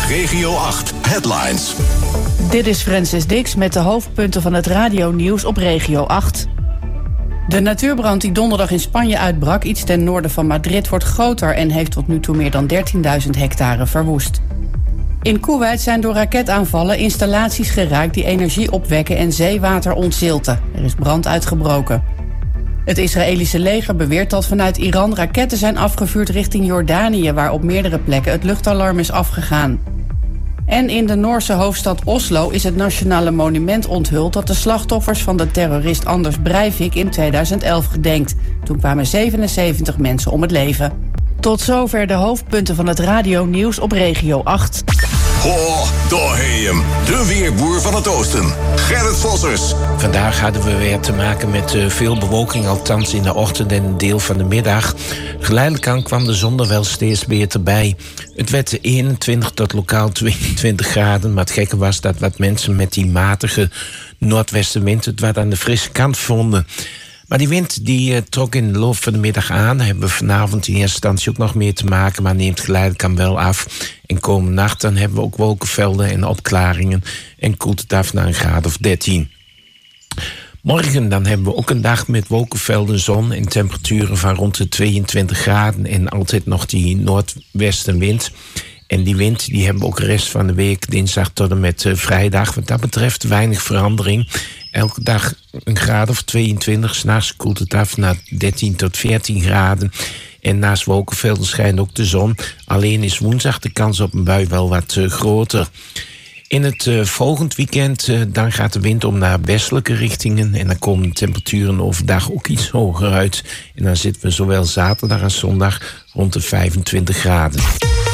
Regio 8 Headlines. Dit is Francis Dix met de hoofdpunten van het radionieuws op Regio 8. De natuurbrand die donderdag in Spanje uitbrak, iets ten noorden van Madrid, wordt groter en heeft tot nu toe meer dan 13.000 hectare verwoest. In Koeweit zijn door raketaanvallen installaties geraakt die energie opwekken en zeewater ontzilten. Er is brand uitgebroken. Het Israëlische leger beweert dat vanuit Iran raketten zijn afgevuurd richting Jordanië, waar op meerdere plekken het luchtalarm is afgegaan. En in de Noorse hoofdstad Oslo is het nationale monument onthuld dat de slachtoffers van de terrorist Anders Breivik in 2011 gedenkt. Toen kwamen 77 mensen om het leven. Tot zover de hoofdpunten van het radionieuws op Regio 8. Ho, daar heb je hem. De weerboer van het oosten. Gerrit Vossers. Vandaag hadden we weer te maken met veel bewolking, althans in de ochtend en een deel van de middag. Geleidelijk aan kwam de zon er wel steeds meer erbij. Het werd 21 tot lokaal 22 graden. Maar het gekke was dat wat mensen met die matige noordwestenwind het wat aan de frisse kant vonden. Maar die wind die trok in de loop van de middag aan. Daar hebben we vanavond in eerste instantie ook nog meer te maken, maar neemt geleidelijk aan wel af. En komende nacht dan hebben we ook wolkenvelden en opklaringen en koelt het af naar een graad of 13. Morgen dan hebben we ook een dag met wolkenvelden, zon en temperaturen van rond de 22 graden en altijd nog die noordwestenwind. En die wind die hebben we ook de rest van de week, dinsdag tot en met vrijdag. Wat dat betreft weinig verandering. Elke dag een graad of 22. 's Nachts koelt het af naar 13 tot 14 graden. En naast wolkenvelden schijnt ook de zon. Alleen is woensdag de kans op een bui wel wat groter. In het volgend weekend dan gaat de wind om naar westelijke richtingen. En dan komen de temperaturen overdag ook iets hoger uit. En dan zitten we zowel zaterdag als zondag rond de 25 graden.